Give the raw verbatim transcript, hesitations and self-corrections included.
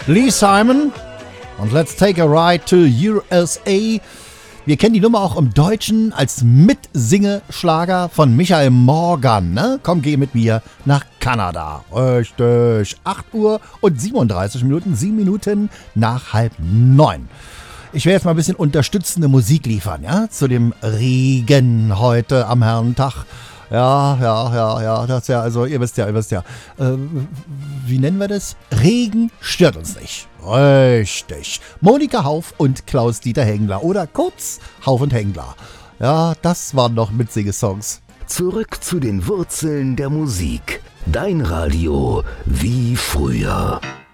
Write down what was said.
Lee Simon und Let's Take a Ride to U S A. Wir kennen die Nummer auch im Deutschen als Mitsingeschlager von Michael Morgan. Ne? Komm, geh mit mir nach Kanada. Richtig. acht Uhr und siebenunddreißig Minuten, sieben Minuten nach halb neun. Ich werde jetzt mal ein bisschen unterstützende Musik liefern, ja, zu dem Regen heute am Herrentag. Ja, ja, ja, ja, das ist ja, also ihr wisst ja, ihr wisst ja, äh, wie nennen wir das? Regen stört uns nicht. Richtig. Monika Hauf und Klaus-Dieter Hengler oder kurz Hauf und Hengler. Ja, das waren noch Mitsing-Songs. Zurück zu den Wurzeln der Musik. Dein Radio wie früher.